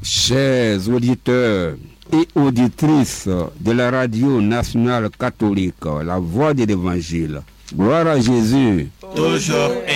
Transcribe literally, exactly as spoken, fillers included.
Chers auditeurs et auditrices de la radio nationale catholique, la voix de l'Évangile, gloire à Jésus. Toujours